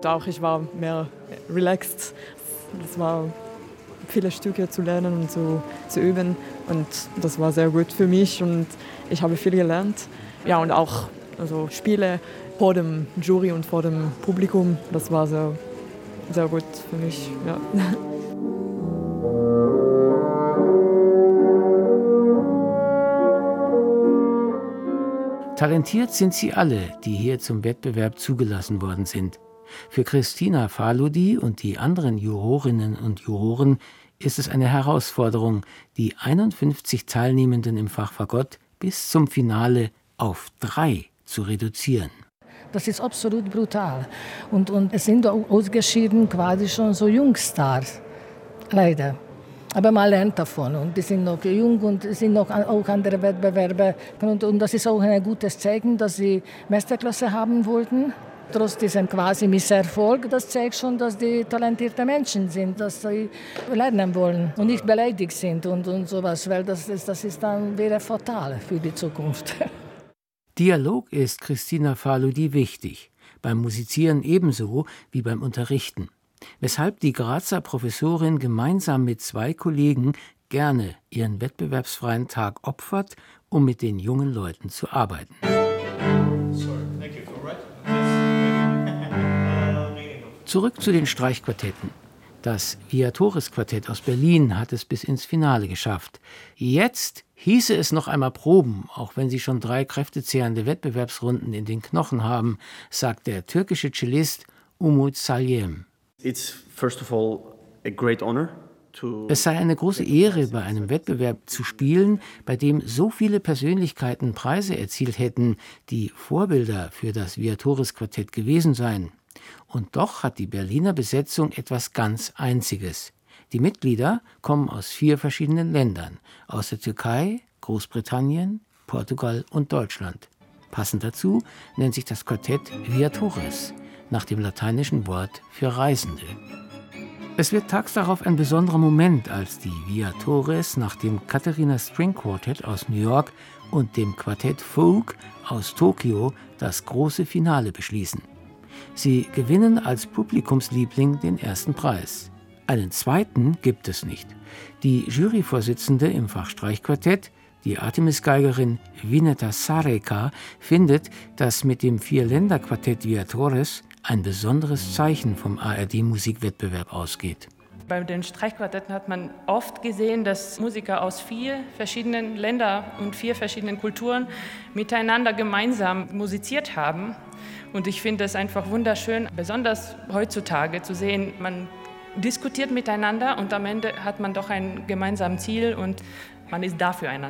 auch ich war mehr relaxed. Es war viele Stücke zu lernen und zu üben und das war sehr gut für mich und ich habe viel gelernt. Ja, und auch also Spiele vor dem Jury und vor dem Publikum, das war sehr, sehr gut für mich. Ja. Talentiert sind sie alle, die hier zum Wettbewerb zugelassen worden sind. Für Christina Faludi und die anderen Jurorinnen und Juroren ist es eine Herausforderung, die 51 Teilnehmenden im Fach Fagott bis zum Finale auf 3 zu reduzieren. Das ist absolut brutal. Und es sind ausgeschieden quasi schon so Jungstars, leider. Aber man lernt davon und die sind noch jung und es sind noch auch andere Wettbewerbe. Und das ist auch ein gutes Zeichen, dass sie Meisterklasse haben wollten. Trotz diesem quasi Misserfolg, das zeigt schon, dass die talentierte Menschen sind, dass sie lernen wollen und nicht beleidigt sind und sowas, weil das wäre fatal für die Zukunft. Dialog ist Christina Faludi wichtig, beim Musizieren ebenso wie beim Unterrichten. Weshalb die Grazer Professorin gemeinsam mit 2 Kollegen gerne ihren wettbewerbsfreien Tag opfert, um mit den jungen Leuten zu arbeiten. Zurück zu den Streichquartetten. Das Viatoris-Quartett aus Berlin hat es bis ins Finale geschafft. Jetzt hieße es noch einmal proben, auch wenn sie schon 3 kräftezehrende Wettbewerbsrunden in den Knochen haben, sagt der türkische Cellist Umut Salyem. Es sei eine große Ehre, bei einem Wettbewerb zu spielen, bei dem so viele Persönlichkeiten Preise erzielt hätten, die Vorbilder für das Viatoris-Quartett gewesen seien. Und doch hat die Berliner Besetzung etwas ganz Einziges. Die Mitglieder kommen aus 4 verschiedenen Ländern, aus der Türkei, Großbritannien, Portugal und Deutschland. Passend dazu nennt sich das Quartett Viatoris, nach dem lateinischen Wort für Reisende. Es wird tags darauf ein besonderer Moment, als die Viatoris nach dem Katharina String Quartet aus New York und dem Quartett Folk aus Tokio das große Finale beschließen. Sie gewinnen als Publikumsliebling den ersten Preis. Einen zweiten gibt es nicht. Die Juryvorsitzende im Fach Streichquartett, die Artemis-Geigerin Vineta Sareka, findet, dass mit dem 4-Länder-Quartett Viatoris ein besonderes Zeichen vom ARD-Musikwettbewerb ausgeht. Bei den Streichquartetten hat man oft gesehen, dass Musiker aus 4 verschiedenen Ländern und 4 verschiedenen Kulturen miteinander gemeinsam musiziert haben. Und ich finde es einfach wunderschön, besonders heutzutage zu sehen, man diskutiert miteinander und am Ende hat man doch ein gemeinsames Ziel und man ist da füreinander.